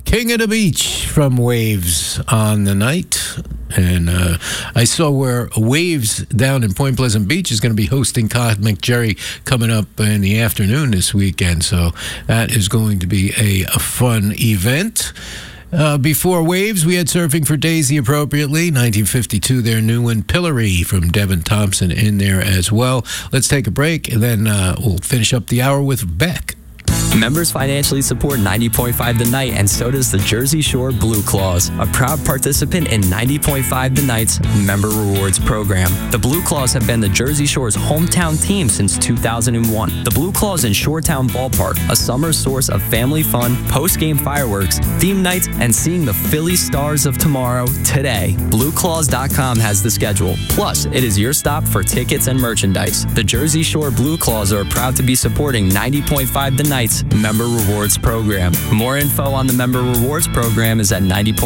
King of the Beach from Waves on the night. And I saw where Waves down in Point Pleasant Beach is going to be hosting Cosmic Jerry coming up in the afternoon this weekend. So that is going to be a fun event. Before Waves, we had Surfing for Daisy appropriately. 1952, their new one, Pillory from Devin Thompson in there as well. Let's take a break, and then we'll finish up the hour with Beck. Members financially support 90.5 The Night, and so does the Jersey Shore Blue Claws, a proud participant in 90.5 The Night's Member Rewards program. The Blue Claws have been the Jersey Shore's hometown team since 2001. The Blue Claws in Shoretown Ballpark, a summer source of family fun, post-game fireworks, theme nights, and seeing the Philly Stars of tomorrow today. BlueClaws.com has the schedule. Plus, it is your stop for tickets and merchandise. The Jersey Shore Blue Claws are proud to be supporting 90.5 The Night's Member Rewards program. More info on the Member Rewards program is at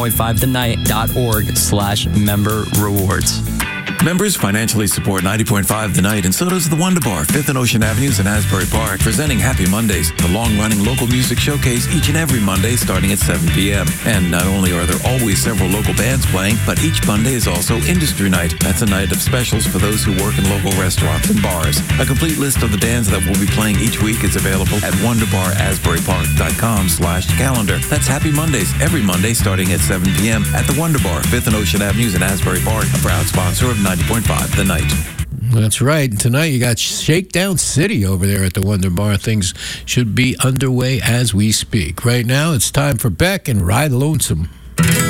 90.5thenight.org/member rewards. Members financially support 90.5 The Night, and so does the Wonder Bar, 5th and Ocean Avenues in Asbury Park, presenting Happy Mondays, the long-running local music showcase each and every Monday starting at 7 p.m. And not only are there always several local bands playing, but each Monday is also Industry Night. That's a night of specials for those who work in local restaurants and bars. A complete list of the bands that will be playing each week is available at wonderbarasburypark.com/calendar. That's Happy Mondays, every Monday starting at 7 p.m. at the Wonder Bar, 5th and Ocean Avenues in Asbury Park, a proud sponsor of 90.5 The Night. That's right. Tonight you got Shakedown City over there at the Wonder Bar. Things should be underway as we speak. Right now it's time for Beck and Ride Lonesome.